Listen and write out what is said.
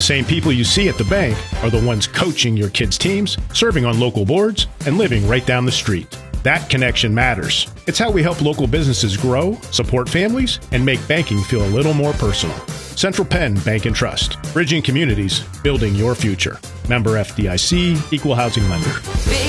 same people you see at the bank are the ones coaching your kids' teams, serving on local boards, and living right down the street. That connection matters. It's how we help local businesses grow, support families, and make banking feel a little more personal. Central Penn Bank and Trust. Bridging communities, building your future. Member FDIC, Equal Housing Lender.